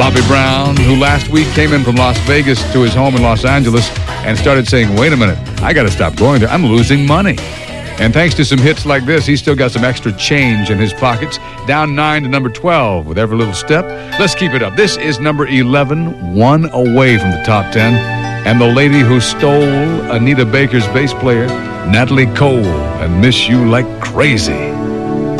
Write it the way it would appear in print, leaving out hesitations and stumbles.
Bobby Brown, who last week came in from Las Vegas to his home in Los Angeles and started saying, wait a minute, I got to stop going there. I'm losing money. And thanks to some hits like this, he's still got some extra change in his pockets. Down 9 to number 12 with every little step. Let's keep it up. This is number 11, one away from the top 10. And the lady who stole Anita Baker's bass player, Natalie Cole, and Miss You Like Crazy.